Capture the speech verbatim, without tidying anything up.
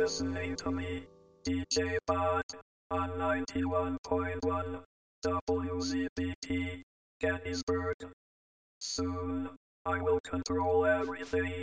listening to me, D J Bot, on ninety-one point one W Z B T, Gettysburg. Soon, I will control everything.